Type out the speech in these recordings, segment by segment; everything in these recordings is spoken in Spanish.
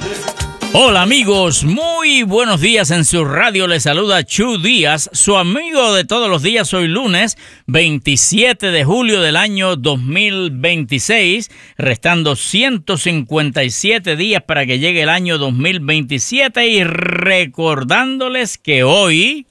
Hola amigos, muy buenos días. En su radio les saluda Chu Díaz, su amigo de todos los días. Hoy lunes 27 de julio del año 2026, restando 157 días para que llegue el año 2027 y recordándoles que hoy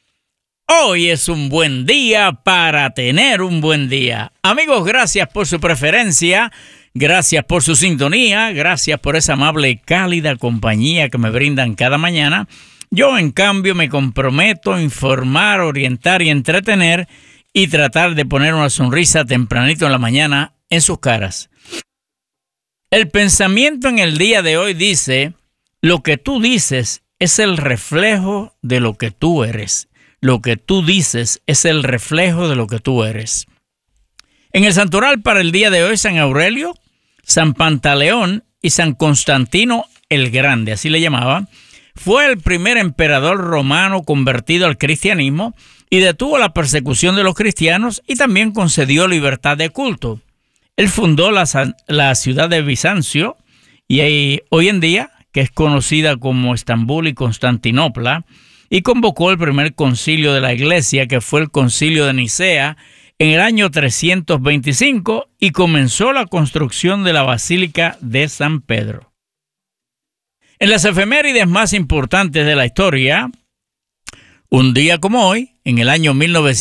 es un buen día para tener un buen día. Amigos, gracias por su preferencia. Gracias por su sintonía, gracias por esa amable y cálida compañía que me brindan cada mañana. Yo, en cambio, me comprometo a informar, orientar y entretener y tratar de poner una sonrisa tempranito en la mañana en sus caras. El pensamiento en el día de hoy dice: lo que tú dices es el reflejo de lo que tú eres. Lo que tú dices es el reflejo de lo que tú eres. En el santoral para el día de hoy, San Aurelio, San Pantaleón y San Constantino el Grande, así le llamaban, fue el primer emperador romano convertido al cristianismo y detuvo la persecución de los cristianos y también concedió libertad de culto. Él fundó la ciudad de Bizancio y hoy en día, que es conocida como Estambul y Constantinopla, y convocó el primer concilio de la Iglesia, que fue el concilio de Nicea, en el año 325 y comenzó la construcción de la Basílica de San Pedro. En las efemérides más importantes de la historia, un día como hoy, en el año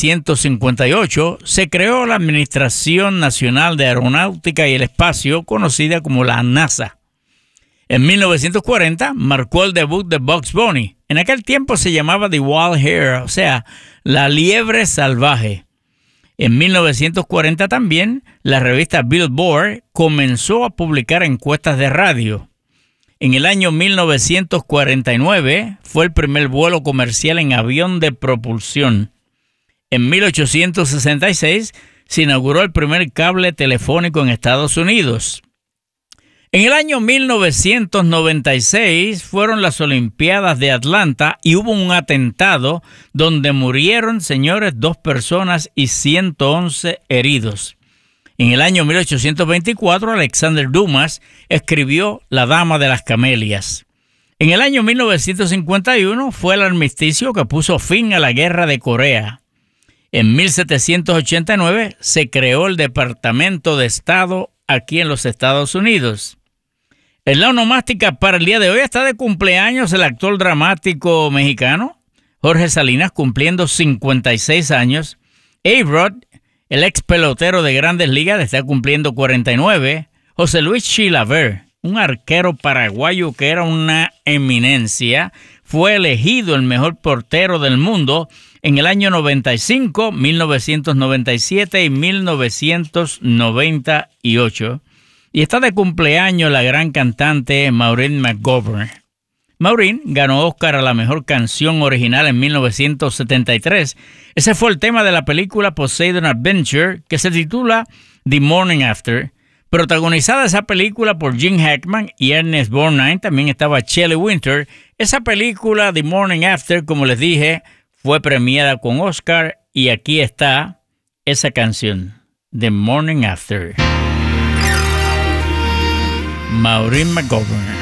1958, se creó la Administración Nacional de Aeronáutica y el Espacio, conocida como la NASA. En 1940 marcó el debut de Bugs Bunny. En aquel tiempo se llamaba The Wild Hare, o sea, la liebre salvaje. En 1940 también, la revista Billboard comenzó a publicar encuestas de radio. En el año 1949 fue el primer vuelo comercial en avión de propulsión. En 1866 se inauguró el primer cable telefónico en Estados Unidos. En el año 1996 fueron las Olimpiadas de Atlanta y hubo un atentado donde murieron, señores, 2 personas y 111 heridos. En el año 1824, Alexander Dumas escribió La Dama de las Camelias. En el año 1951 fue el armisticio que puso fin a la Guerra de Corea. En 1789 se creó el Departamento de Estado aquí en los Estados Unidos. En la onomástica para el día de hoy está de cumpleaños el actor dramático mexicano Jorge Salinas, cumpliendo 56 años. A-Rod, el ex pelotero de Grandes Ligas, está cumpliendo 49. José Luis Chilavert, un arquero paraguayo que era una eminencia, fue elegido el mejor portero del mundo en el año 95, 1997 y 1998. Y está de cumpleaños la gran cantante Maureen McGovern. Maureen ganó Oscar a la mejor canción original en 1973. Ese fue el tema de la película Poseidon Adventure, que se titula The Morning After. Protagonizada esa película por Gene Hackman y Ernest Borgnine, también estaba Shelley Winter. Esa película, The Morning After, como les dije, fue premiada con Oscar y aquí está esa canción, The Morning After. Maureen McGovern.